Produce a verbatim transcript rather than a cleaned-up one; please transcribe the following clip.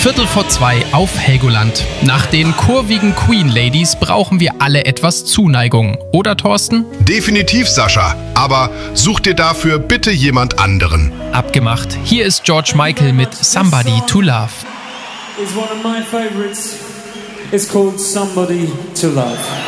Viertel vor zwei auf Helgoland. Nach den kurvigen Queen Ladies brauchen wir alle etwas Zuneigung. Oder, Thorsten? Definitiv, Sascha. Aber such dir dafür bitte jemand anderen. Abgemacht. Hier ist George Michael mit Somebody to Love. Is one of my favorites. It's called Somebody to Love.